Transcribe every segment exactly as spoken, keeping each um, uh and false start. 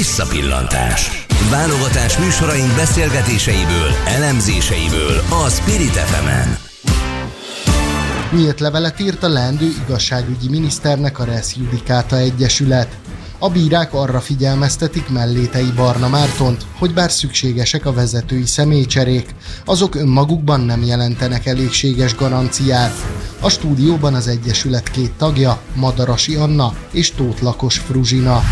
Visszapillantás. Válogatás műsoraink beszélgetéseiből, elemzéseiből a Spirit ef emen. Nyílt levelet írt a leendő igazságügyi miniszternek a Res Judicata Egyesület. A bírák arra figyelmeztetik Mellétei Barna Mártont, hogy bár szükségesek a vezetői személycserék, azok önmagukban nem jelentenek elégséges garanciát. A stúdióban az Egyesület két tagja, Madarasi Anna és Tóth Lakos Fruzsina.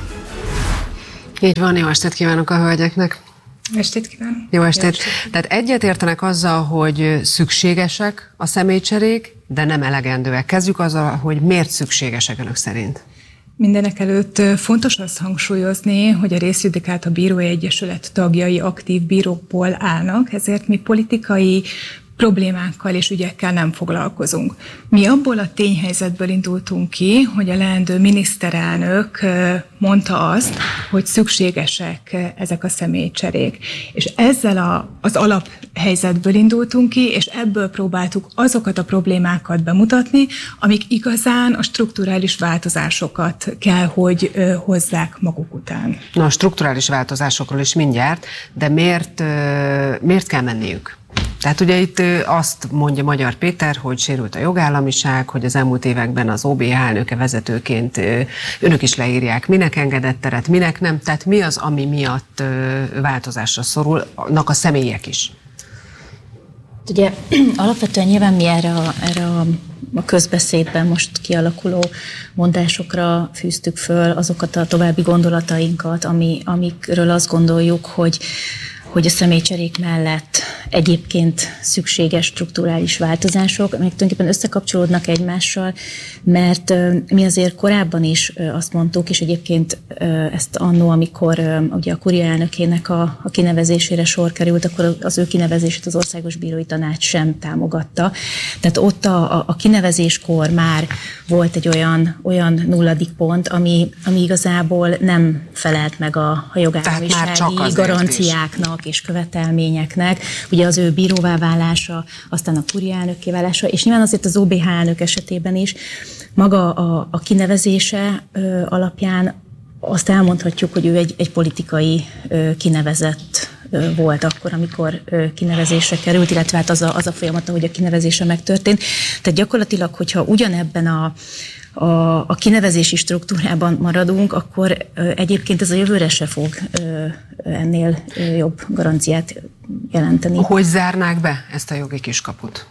Így van, jó estét kívánok a hölgyeknek! Jó estét kívánok! Jó estét! Tehát egyet értenek azzal, hogy szükségesek a személycserék, de nem elegendőek. Kezdjük azzal, hogy miért szükségesek önök szerint? Mindenek előtt fontos azt hangsúlyozni, hogy a Res Judicata Bírói Egyesület tagjai aktív bírókból állnak, ezért mi politikai problémákkal és ügyekkel nem foglalkozunk. Mi abból a tényhelyzetből indultunk ki, hogy a leendő miniszterelnök mondta azt, hogy szükségesek ezek a személycserék. És ezzel a, az alaphelyzetből indultunk ki, és ebből próbáltuk azokat a problémákat bemutatni, amik igazán a strukturális változásokat kell, hogy hozzák maguk után. Na, a strukturális változásokról is mindjárt, de miért, miért kell menniük? Tehát ugye itt azt mondja Magyar Péter, hogy sérült a jogállamiság, hogy az elmúlt években az o bé há elnöke vezetőként önök is leírják, minek engedett teret, minek nem, tehát mi az, ami miatt változásra szorulnak a személyek is? Ugye alapvetően nyilván mi erre a, erre a, a közbeszédben most kialakuló mondásokra fűztük föl azokat a további gondolatainkat, ami, amikről azt gondoljuk, hogy hogy a személycserék mellett egyébként szükséges strukturális változások, amelyek tulajdonképpen összekapcsolódnak egymással, mert mi azért korábban is azt mondtuk, és egyébként ezt annó, amikor ugye a kuria elnökének a, a kinevezésére sor került, akkor az ő kinevezését az Országos Bírói Tanács sem támogatta. Tehát ott a, a, a kinevezéskor már volt egy olyan, olyan nulladik pont, ami, ami igazából nem felelt meg a, a jogállamisági garanciáknak és követelményeknek, ugye az ő bíróvá válása, aztán a kuria elnökké válása, és nyilván azért az o bé há elnök esetében is maga a, a kinevezése ö, alapján azt elmondhatjuk, hogy ő egy, egy politikai ö, kinevezett ö, volt akkor, amikor ö, kinevezésre került, illetve hát az a, az a folyamat, ahogy a kinevezése megtörtént. Tehát gyakorlatilag, hogyha ugyanebben a A, a kinevezési struktúrában maradunk, akkor ö, egyébként ez a jövőre se fog ö, ennél ö, jobb garanciát jelenteni. Hogy zárnák be ezt a jogi kiskaput?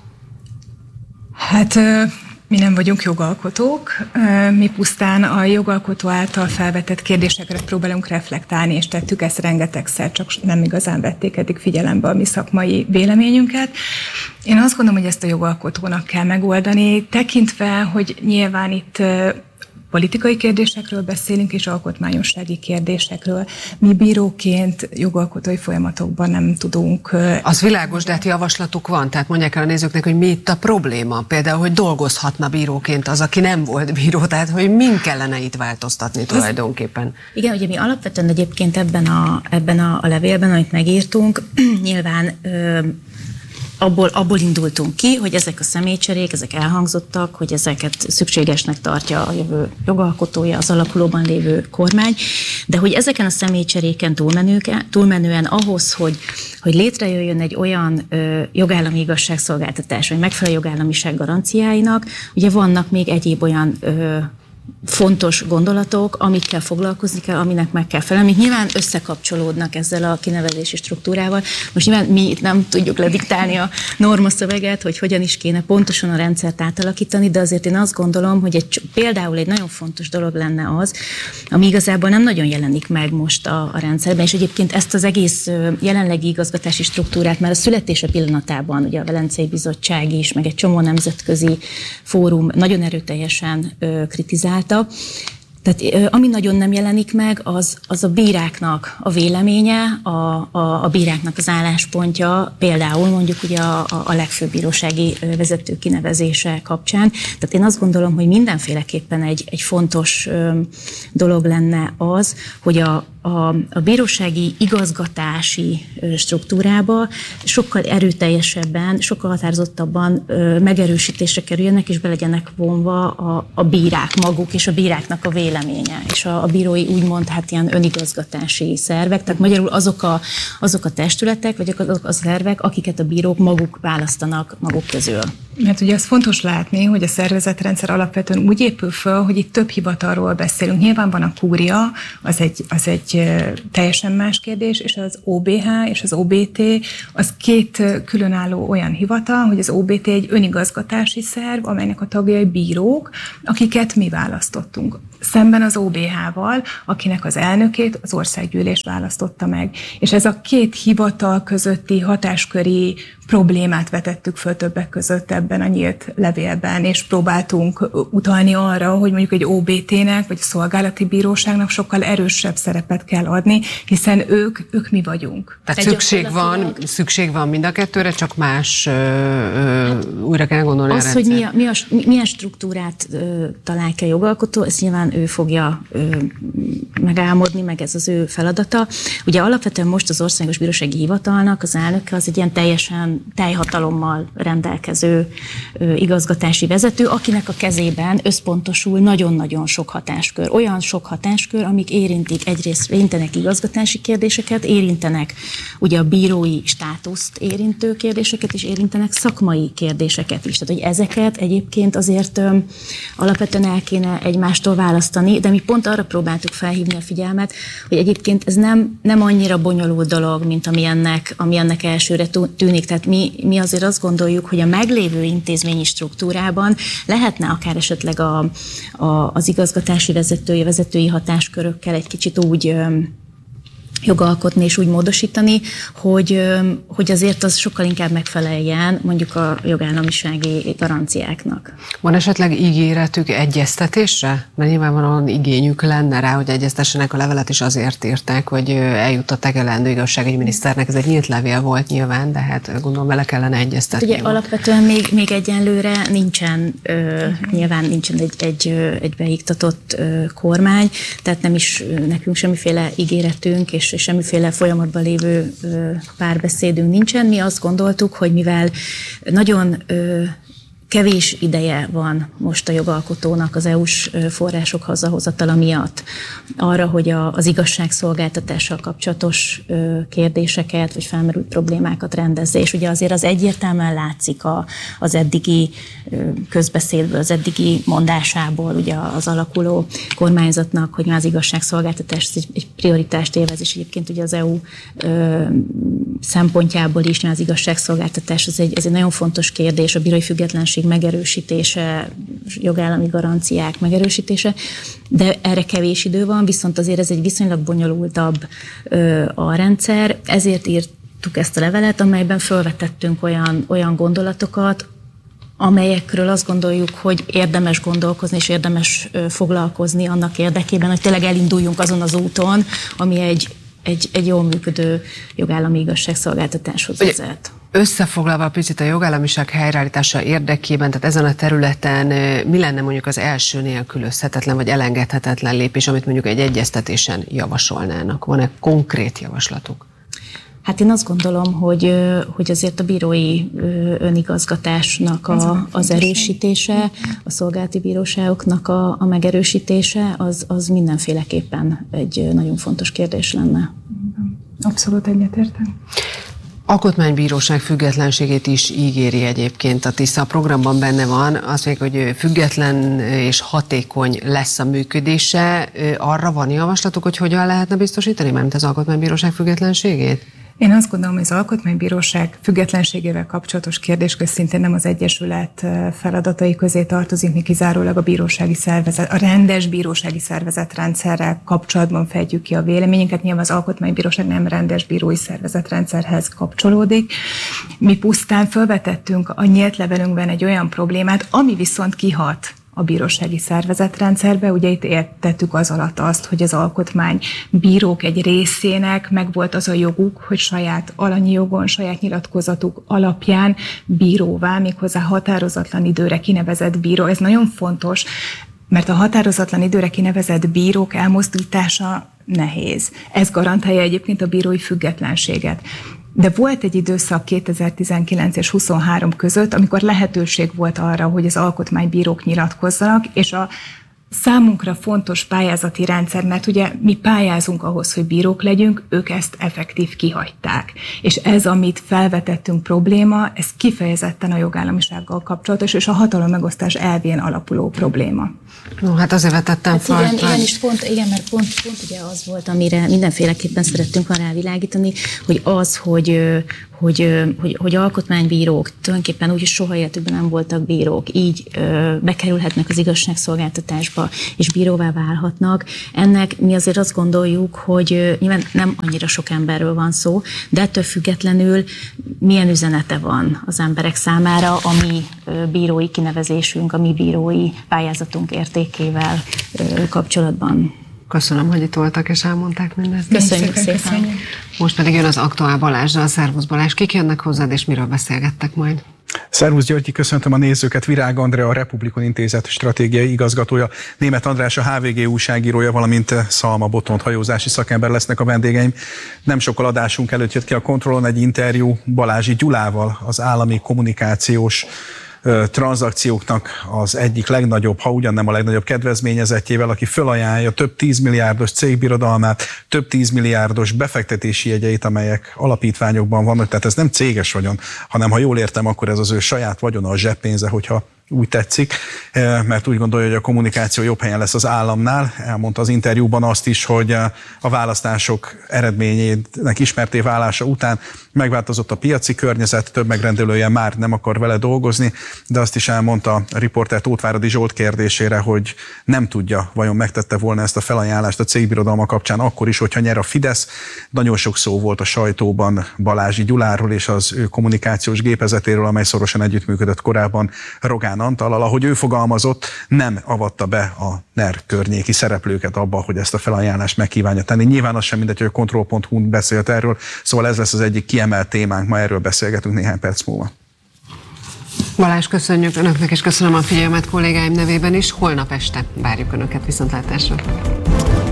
Hát ö, mi nem vagyunk jogalkotók, ö, mi pusztán a jogalkotó által felvetett kérdésekre próbálunk reflektálni, és tettük ezt rengetegszer, csak nem igazán vették eddig figyelembe a mi szakmai véleményünket. Én azt gondolom, hogy ezt a jogalkotónak kell megoldani, tekintve, hogy nyilván itt politikai kérdésekről beszélünk, és alkotmányossági kérdésekről. Mi bíróként jogalkotói folyamatokban nem tudunk... Az világos, de hát javaslatuk van, tehát mondják el a nézőknek, hogy mi itt a probléma. Például, hogy dolgozhatna bíróként az, aki nem volt bíró, tehát hogy min kellene itt változtatni tulajdonképpen. Az, igen, ugye mi alapvetően egyébként ebben a, ebben a, a levélben, amit megírtunk, nyilván... Ö, Abból, abból indultunk ki, hogy ezek a személycserék, ezek elhangzottak, hogy ezeket szükségesnek tartja a jövő jogalkotója, az alakulóban lévő kormány, de hogy ezeken a személycseréken túlmenően ahhoz, hogy, hogy létrejöjjön egy olyan ö, jogállami igazságszolgáltatás, vagy megfelelő jogállamiság garanciáinak, ugye vannak még egyéb olyan ö, fontos gondolatok, amikkel foglalkozni kell, aminek meg kell felelni, amik nyilván összekapcsolódnak ezzel a kinevezési struktúrával. Most nyilván mi nem tudjuk lediktálni a normaszöveget, hogy hogyan is kéne pontosan a rendszert átalakítani, de azért én azt gondolom, hogy egy, például egy nagyon fontos dolog lenne az, ami igazából nem nagyon jelenik meg most a, a rendszerben, és egyébként ezt az egész jelenlegi igazgatási struktúrát már a születése pillanatában, ugye a Velencei Bizottság is, meg egy csomó nemzetközi fórum nagyon erőteljesen ö, kritizál. Tehát ami nagyon nem jelenik meg, az, az a bíráknak a véleménye, a, a, a bíráknak az álláspontja, például mondjuk ugye a, a legfőbb bírósági vezető kinevezése kapcsán. Tehát én azt gondolom, hogy mindenféleképpen egy, egy fontos dolog lenne az, hogy a, a, a bírósági igazgatási struktúrába sokkal erőteljesebben, sokkal határozottabban megerősítésre kerüljenek, és be legyenek vonva a, a bírák maguk, és a bíráknak a véleménye, és a, a bírói úgymond hát ilyen önigazgatási szervek, tehát magyarul azok a, azok a testületek, vagy azok a szervek, akiket a bírók maguk választanak maguk közül. Mert ugye az fontos látni, hogy a szervezetrendszer alapvetően úgy épül föl, hogy itt több hivatalról beszélünk. Nyilván van a kúria, az egy, az egy teljesen más kérdés, és az o bé há és az o bé té az két különálló olyan hivatal, hogy az o bé té egy önigazgatási szerv, amelynek a tagjai bírók, akiket mi választottunk. Szemben az o bé há-val, akinek az elnökét az országgyűlés választotta meg. És ez a két hivatal közötti hatásköri problémát vetettük föl többek között ebben a nyílt levélben, és próbáltunk utalni arra, hogy mondjuk egy o bé té-nek, vagy a szolgálati bíróságnak sokkal erősebb szerepet kell adni, hiszen ők, ők mi vagyunk. Tehát szükség van, szükség van mind a kettőre, csak más ö, ö, újra kell gondolni az, a hogy mi a, mi a, milyen struktúrát ö, talál ki a jogalkotó, ez nyilván ő fogja ö, megálmodni, meg ez az ő feladata. Ugye alapvetően most az Országos Bírósági Hivatalnak az elnöke az egy ilyen teljesen teljhatalommal rendelkező ö, igazgatási vezető, akinek a kezében összpontosul nagyon-nagyon sok hatáskör. Olyan sok hatáskör, amik érintik egyrészt, érintenek igazgatási kérdéseket, érintenek ugye a bírói státuszt érintő kérdéseket, és érintenek szakmai kérdéseket is. Tehát, hogy ezeket egyébként azért ö, alapvetően el kéne egymástól választani, de mi pont arra próbáltuk felhívni a figyelmet, hogy egyébként ez nem, nem annyira bonyolult dolog, mint ami ennek, ami ennek elsőre tűnik. Tehát mi, mi azért azt gondoljuk, hogy a meglévő intézményi struktúrában lehetne akár esetleg a, a, az igazgatási vezetői, vezetői hatáskörökkel egy kicsit úgy jogalkotni és úgy módosítani, hogy, hogy azért az sokkal inkább megfeleljen mondjuk a jogállamisági garanciáknak. Van esetleg ígéretük egyeztetésre? Mert nyilvánvalóan igényük lenne rá, hogy egyeztessenek, a levelet is azért írták, hogy eljuttatták el leendő igazságügyminiszternek. Ez egy nyílt levél volt nyilván, de hát gondolom vele kellene egyeztetni. Ugye alapvetően még, még egyenlőre nincsen, ö, nyilván nincsen egy, egy, egy beiktatott ö, kormány, tehát nem is nekünk semmiféle ígéretünk, és és semmiféle folyamatban lévő párbeszédünk nincsen. Mi azt gondoltuk, hogy mivel nagyon kevés ideje van most a jogalkotónak az é u-s források hazahozatala miatt arra, hogy a, az igazságszolgáltatással kapcsolatos kérdéseket vagy felmerült problémákat rendezze. És ugye azért az egyértelműen látszik a, az eddigi közbeszédből, az eddigi mondásából ugye az alakuló kormányzatnak, hogy már az igazságszolgáltatás egy, egy prioritást élvez, és egyébként ugye az é u ö, szempontjából is az igazságszolgáltatás az egy, ez egy nagyon fontos kérdés, a bírói függetlenség megerősítése, jogállami garanciák megerősítése, de erre kevés idő van, viszont azért ez egy viszonylag bonyolultabb ö, a rendszer, ezért írtuk ezt a levelet, amelyben felvetettünk olyan, olyan gondolatokat, amelyekről azt gondoljuk, hogy érdemes gondolkozni és érdemes ö, foglalkozni annak érdekében, hogy tényleg elinduljunk azon az úton, ami egy, egy, egy jól működő jogállami igazságszolgáltatáshoz vezet. Összefoglalva picit a jogállamiság helyreállítása érdekében, tehát ezen a területen mi lenne mondjuk az első nélkülözhetetlen vagy elengedhetetlen lépés, amit mondjuk egy egyeztetésen javasolnának? Van-e konkrét javaslatuk? Hát én azt gondolom, hogy, hogy azért a bírói önigazgatásnak a, az erősítése, a szolgálati bíróságoknak a, a megerősítése, az, az mindenféleképpen egy nagyon fontos kérdés lenne. Abszolút egyetértem. Alkotmánybíróság függetlenségét is ígéri egyébként a TISZA. A programban benne van, azt mondják, hogy független és hatékony lesz a működése. Arra van javaslatuk, hogy hogyan lehetne biztosítani, mármint az Alkotmánybíróság függetlenségét? Én azt gondolom, hogy az Alkotmánybíróság függetlenségével kapcsolatos kérdéskör szintén nem az Egyesület feladatai közé tartozik, mi kizárólag a bírósági szervezet, a rendes bírósági szervezetrendszerrel kapcsolatban fejtjük ki a véleményünket. Nyilván az Alkotmánybíróság nem rendes bírói szervezetrendszerhez kapcsolódik. Mi pusztán felvetettünk a nyílt levelünkben egy olyan problémát, ami viszont kihat a bírósági szervezetrendszerbe. Ugye itt értettük az alatt azt, hogy az alkotmánybírók egy részének megvolt az a joguk, hogy saját alanyi jogon, saját nyilatkozatuk alapján bíróvá, méghozzá határozatlan időre kinevezett bíró. Ez nagyon fontos, mert a határozatlan időre kinevezett bírók elmozdítása nehéz. Ez garantálja egyébként a bírói függetlenséget. De volt egy időszak kétezer-tizenkilenc és huszonhárom között, amikor lehetőség volt arra, hogy az alkotmánybírók nyilatkozzanak, és a számunkra fontos pályázati rendszer, mert ugye mi pályázunk ahhoz, hogy bírók legyünk, ők ezt effektív kihagyták. És ez, amit felvetettünk probléma, ez kifejezetten a jogállamisággal kapcsolatos, és a hatalommegosztás elvén alapuló probléma. No, hát azért vetettem hát fel. Igen, igen, és pont, igen, mert pont, pont ugye az volt, amire mindenféleképpen szerettünk volna rávilágítani, hogy az, hogy Hogy, hogy, hogy alkotmánybírók tulajdonképpen úgy, hogy soha életükben nem voltak bírók, így ö, bekerülhetnek az igazságszolgáltatásba, és bíróvá válhatnak. Ennek mi azért azt gondoljuk, hogy ö, nyilván nem annyira sok emberről van szó, de ettől függetlenül milyen üzenete van az emberek számára a mi ö, bírói kinevezésünk, a mi bírói pályázatunk értékével ö, kapcsolatban. Köszönöm, hogy itt voltak és elmondták mindezt. Köszönjük szépen. Köszönjük. Most pedig jön az Aktuál Balázsral. Szervusz Balázs, kik jönnek hozzád és miről beszélgettek majd? Szervusz Györgyi, köszöntöm a nézőket. Virág Andrea, a Republikon Intézet stratégiai igazgatója, Németh András, a há vé gé újságírója, valamint Szalma Botont hajózási szakember lesznek a vendégeim. Nem sokkal adásunk előtt jött ki a Kontrollon egy interjú Balázsi Gyulával, az állami kommunikációs tranzakcióknak az egyik legnagyobb, ha ugyan nem a legnagyobb kedvezményezettjével, aki fölajánlja több tízmilliárdos cégbirodalmát, több tízmilliárdos befektetési jegyeit, amelyek alapítványokban vannak, tehát ez nem céges vagyon, hanem ha jól értem, akkor ez az ő saját vagyona, a zseppénze, hogyha úgy tetszik, mert úgy gondolja, hogy a kommunikáció jobb helyen lesz az államnál. Elmondta az interjúban azt is, hogy a választások eredményének ismerté válása után megváltozott a piaci környezet, több megrendelője már nem akar vele dolgozni, de azt is elmondta a riporter Tóthváradi Zsolt kérdésére, hogy nem tudja, vajon megtette volna ezt a felajánlást a cégbirodalma kapcsán akkor is, hogyha nyer a Fidesz. Nagyon sok szó volt a sajtóban Balázsi Gyuláról és az ő kommunikációs gépezetéről, amely szorosan együttműködött korábban Rogán Antallal, ahogy ő fogalmazott, nem avatta be a NER környéki szereplőket abba, hogy ezt a felajánlást megkívánja tenni. Nyilván az sem mindegy, hogy a kontroll pont hu-n beszélt erről, szóval ez lesz az egyik kiemelt témánk, ma erről beszélgetünk néhány perc múlva. Balázs, köszönjük Önöknek, és köszönöm a figyelmet kollégáim nevében is. Holnap este várjuk Önöket, viszontlátásra.